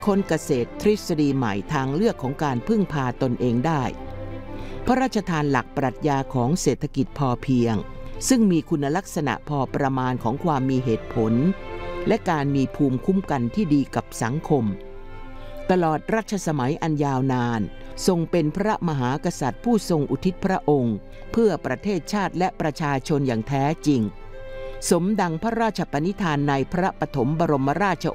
ค้นเกษตรทฤษฎีใหม่ทางเลือกของการพึ่งพาตนเองได้พระราชทานหลักปรัชญาของเศรษฐกิจพอเพียงซึ่งมีคุณลักษณะพอประมาณของความมีเหตุผลและการมีภูมิคุ้มกันที่ดีกับสังคมตลอดรัชสมัยอันยาวนานทรงเป็นพระมหากษัตริย์ผู้ทรงอุทิศพระองค์เพื่อประเทศชาติและประชาชนอย่างแท้จริงสมดังพระราชปณิธานในพระปฐมบรมราช